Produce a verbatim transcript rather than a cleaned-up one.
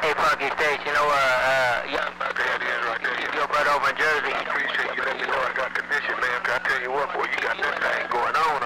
Funky Station, or uh, uh, Young Buck. There it is right there. Your brother over in Jersey. I appreciate you letting me know I got the mission, man. 'Cause I tell you what, boy, you got that thing going on